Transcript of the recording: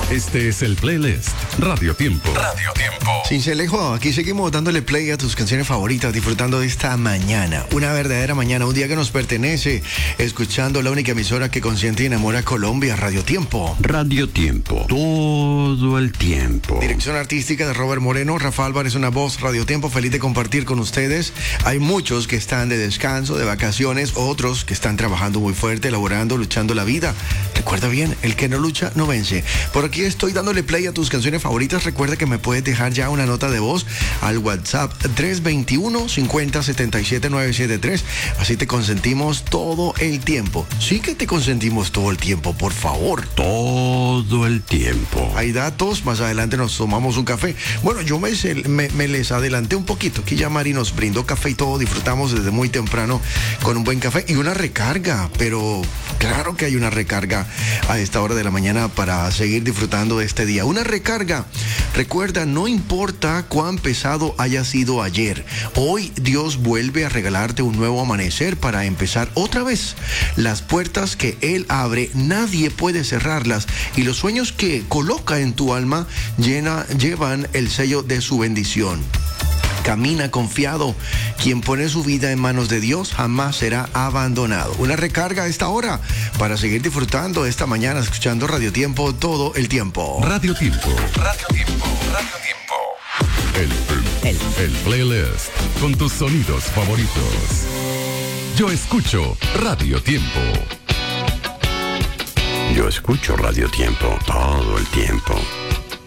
Este es el playlist Radio Tiempo. Radio Tiempo. Cincelejo, aquí seguimos dándole play a tus canciones favoritas, disfrutando de esta mañana. Una verdadera mañana, un día que nos pertenece, escuchando la única emisora que consiente y enamora a Colombia, Radio Tiempo. Radio Tiempo, todo el tiempo. Dirección artística de Robert Moreno, Rafa Álvarez, una voz, Radio Tiempo, feliz de compartir con ustedes. Hay muchos que están de descanso, de vacaciones, otros que están trabajando muy fuerte, elaborando, luchando la vida. Recuerda bien, el que no lucha, no vence. Por aquí estoy dándole play a tus canciones favoritas. Recuerda que me puedes dejar ya una nota de voz al WhatsApp 321-50-77-973. Así te consentimos todo el tiempo. Sí que te consentimos todo el tiempo, por favor. Todo el tiempo. Hay datos, más adelante nos tomamos un café. Bueno, yo me les adelanté un poquito. Aquí ya Mari nos brindó café y todo. Disfrutamos desde muy temprano con un buen café y una recarga. Pero claro que hay una recarga a esta hora de la mañana para seguir disfrutando de este día. Una recarga. Recuerda, no importa cuán pesado haya sido ayer. Hoy Dios vuelve a regalarte un nuevo amanecer para empezar otra vez. Las puertas que Él abre, nadie puede cerrarlas. Y los sueños que coloca en tu alma llevan el sello de su bendición. Camina confiado. Quien pone su vida en manos de Dios jamás será abandonado. Una recarga a esta hora para seguir disfrutando esta mañana, escuchando Radio Tiempo todo el tiempo. Radio Tiempo. Radio Tiempo. Radio Tiempo. El playlist con tus sonidos favoritos. Yo escucho Radio Tiempo. Yo escucho Radio Tiempo todo el tiempo.